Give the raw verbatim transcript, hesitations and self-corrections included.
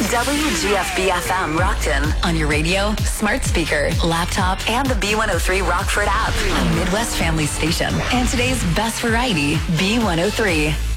W G F B F M Rockton on your radio, smart speaker, laptop, and the B one oh three Rockford app. A Midwest Family Station. And today's best variety, B one oh three.